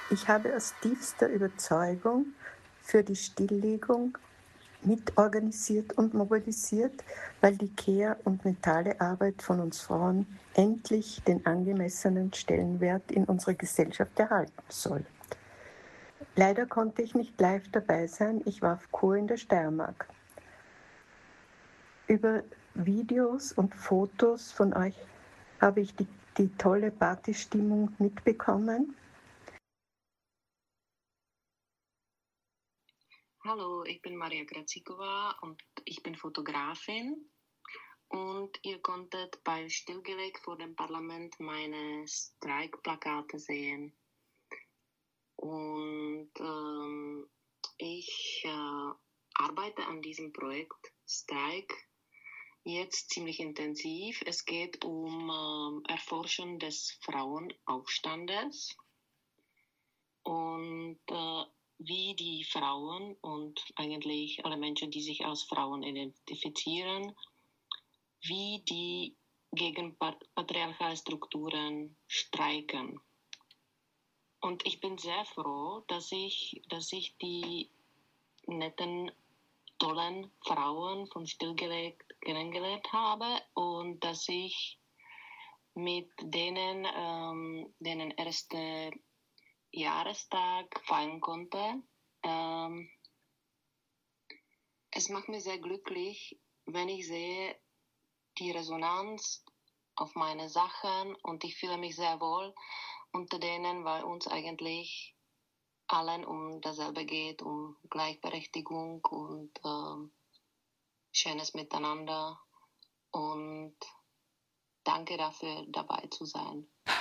Ich habe aus tiefster Überzeugung für die Stilllegung mitorganisiert und mobilisiert, weil die Care- und mentale Arbeit von uns Frauen endlich den angemessenen Stellenwert in unserer Gesellschaft erhalten soll. Leider konnte ich nicht live dabei sein, ich war auf Kur in der Steiermark. Über Videos und Fotos von euch habe ich die tolle Partystimmung mitbekommen. Hallo, ich bin Maria Grazikova und ich bin Fotografin. Und ihr konntet bei Stillgelegt vor dem Parlament meine Streikplakate sehen. Und ich arbeite an diesem Projekt Streik jetzt ziemlich intensiv. Es geht um Erforschen des Frauenaufstandes und wie die Frauen und eigentlich alle Menschen, die sich als Frauen identifizieren, wie die gegen patriarchale Strukturen streiken. Und ich bin sehr froh, dass ich die netten, tollen Frauen von Stillgelegt kennengelernt habe und dass ich mit denen den ersten Jahrestag feiern konnte. Es macht mich sehr glücklich, wenn ich sehe die Resonanz auf meine Sachen und ich fühle mich sehr wohl unter denen, weil uns eigentlich allen um dasselbe geht, um Gleichberechtigung und schönes Miteinander. Und danke dafür, dabei zu sein.